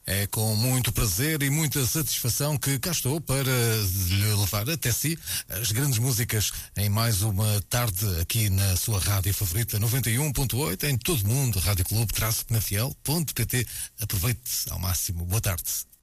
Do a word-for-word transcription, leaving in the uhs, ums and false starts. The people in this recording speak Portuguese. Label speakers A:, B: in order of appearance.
A: É com muito prazer e muita satisfação que cá estou para lhe levar até si as grandes músicas em mais uma tarde aqui na sua rádio favorita noventa e um ponto oito em todo o mundo, rádio clube traço penafiel ponto pt. Aproveite ao máximo. Boa tarde.